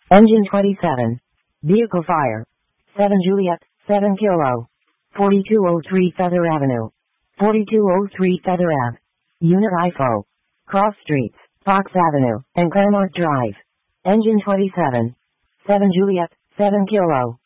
Engine 27. Vehicle fire. 7 Juliet, 7 Kilo. 4203 Feather Avenue. 4203 Feather Ave. Unit IFO. Cross Streets, Fox Avenue, and Claremont Drive. Engine 27. 7 Juliet, 7 Kilo.